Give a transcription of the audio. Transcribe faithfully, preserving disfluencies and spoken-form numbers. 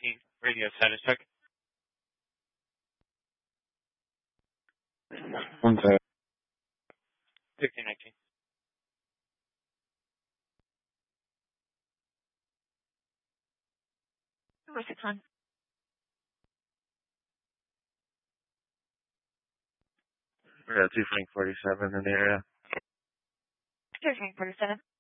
nineteen, radio status check. One sec. fifteen nineteen. Number six one. We got two Frank forty-seven in the area. Two Frank forty-seven.